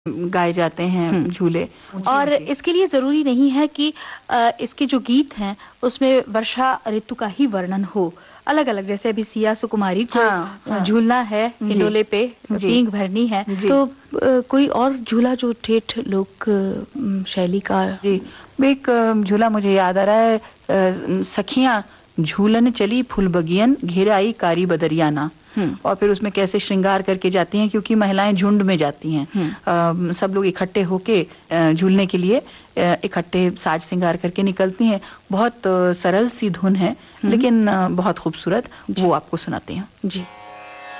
गाए जाते हैं झूले। और इसके लिए जरूरी नहीं है कि इसके जो गीत हैं उसमें वर्षा ऋतु का ही वर्णन हो। अलग अलग, जैसे अभी सिया सुकुमारी को झूलना है हिंडोले पे, पींग भरनी है, तो कोई और झूला जो ठेठ लोक शैली का। जी, एक झूला मुझे याद आ रहा है, सखियां झूलन चली फूल बगियन घेराई कारी बदरियाना। और फिर उसमें कैसे श्रृंगार करके जाती हैं, क्योंकि महिलाएं झुंड में जाती हैं। सब लोग इकट्ठे होके झूलने के लिए इकट्ठे साज श्रृंगार करके निकलती हैं। बहुत सरल सी धुन है, लेकिन बहुत खूबसूरत। वो आपको सुनाते हैं। जी।